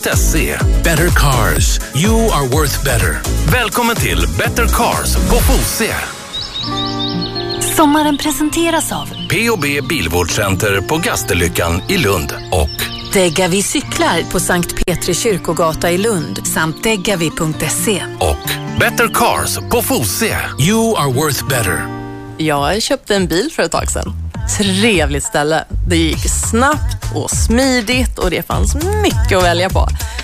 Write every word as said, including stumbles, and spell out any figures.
Se. Better Cars. You are worth better. Välkommen till Better Cars på Fosie. Sommaren presenteras av P och B Bilvårdscenter på Gasterlyckan i Lund och Degavi cyklar på Sankt Petri kyrkogata i Lund samt degavi punkt se. Och Better Cars på Fosie. You are worth better. Jag köpte en bil för ett tag sedan. Trevligt ställe. Det gick snabbt och smidigt och det fanns mycket att välja på.